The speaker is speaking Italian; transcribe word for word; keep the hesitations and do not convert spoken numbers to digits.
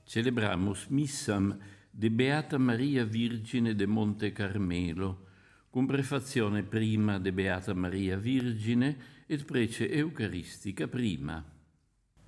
celebramus missam de Beata Maria Virgine de Monte Carmelo, cum prefazione prima de Beata Maria Virgine et prece eucaristica prima.